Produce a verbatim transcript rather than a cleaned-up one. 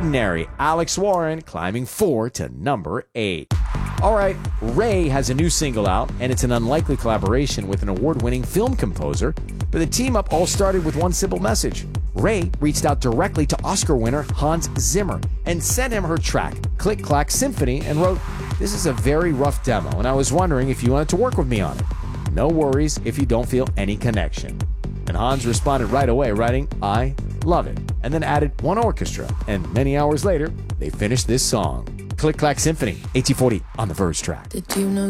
Ordinary, Alex Warren climbing four to number eight. All right, Ray has a new single out, and it's an unlikely collaboration with an award-winning film composer, but the team-up all started with one simple message. Ray reached out directly to Oscar winner Hans Zimmer and sent him her track, Click Clack Symphony, and wrote, "This is a very rough demo, and I was wondering if you wanted to work with me on it. No worries if you don't feel any connection." And Hans responded right away, writing, "I love it," and then added one orchestra, and many hours later, they finished this song. Click Clack Symphony, eighteen forty on the Verge track. Did you know